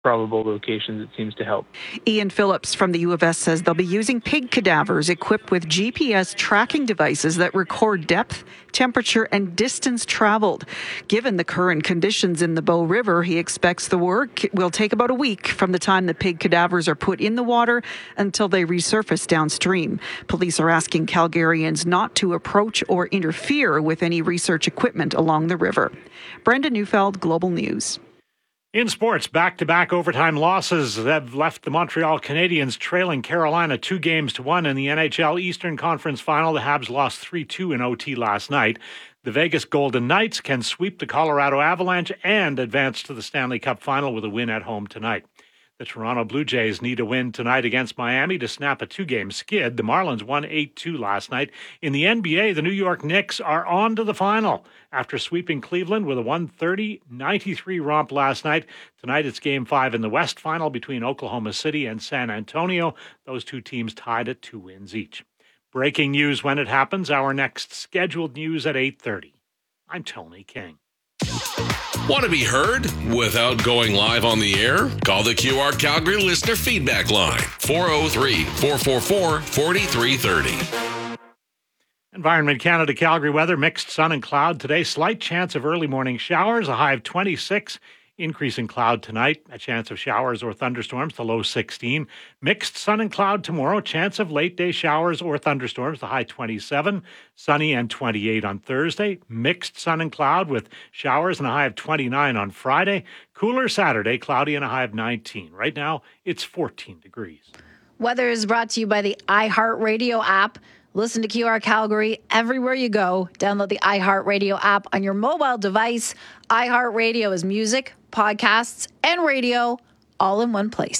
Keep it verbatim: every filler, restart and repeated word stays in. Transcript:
probable locations, it seems to help. Ian Phillips from the U of S says they'll be using pig cadavers equipped with G P S tracking devices that record depth, temperature, and distance traveled. Given the current conditions in the Bow River, he expects the work will take about a week from the time the pig cadavers are put in the water until they resurface downstream. Police are asking Calgarians not to approach or interfere with any research equipment along the river. Brenda Neufeld, Global News. In sports, back-to-back overtime losses have left the Montreal Canadiens trailing Carolina two games to one in the N H L Eastern Conference Final. The Habs lost three two in O T last night. The Vegas Golden Knights can sweep the Colorado Avalanche and advance to the Stanley Cup Final with a win at home tonight. The Toronto Blue Jays need a win tonight against Miami to snap a two-game skid. The Marlins won eight two last night. In the N B A, the New York Knicks are on to the final after sweeping Cleveland with a one thirty ninety-three romp last night. Tonight it's Game five in the West Final between Oklahoma City and San Antonio. Those two teams tied at two wins each. Breaking news when it happens. Our next scheduled news at eight thirty. I'm Tony King. Want to be heard without going live on the air? Call the Q R Calgary listener feedback line, four oh three, four four four, four three three oh. Environment Canada Calgary weather, mixed sun and cloud today. Slight chance of early morning showers, a high of twenty-six. Increase in cloud tonight, a chance of showers or thunderstorms, the low sixteen. Mixed sun and cloud tomorrow, chance of late day showers or thunderstorms, the high twenty-seven. Sunny and twenty-eight on Thursday. Mixed sun and cloud with showers and a high of twenty-nine on Friday. Cooler Saturday, cloudy and a high of nineteen. Right now, it's fourteen degrees. Weather is brought to you by the iHeartRadio app. Listen to Q R Calgary everywhere you go. Download the iHeartRadio app on your mobile device. iHeartRadio is music, podcasts, and radio all in one place.